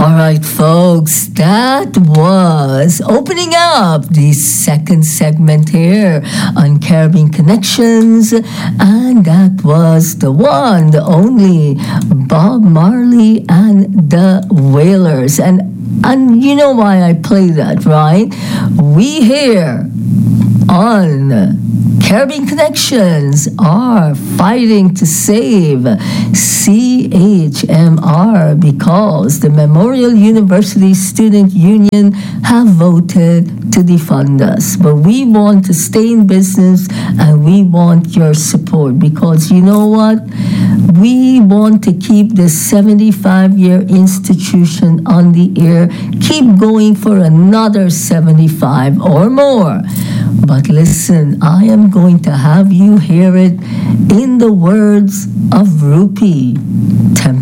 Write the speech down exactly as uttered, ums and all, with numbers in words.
All right, folks, that was opening up the second segment here on Caribbean Connections, and that was the one, the only Bob Marley and the Wailers. And and you know why I play that, right? We here on Caribbean Connections are fighting to save C H M R because the Memorial University Student Union have voted to defund us. But we want to stay in business and we want your support because you know what? We want to keep this seventy-five-year institution on the air, keep going for another seventy-five or more. But listen, I am going to have you hear it in the words of Rupi.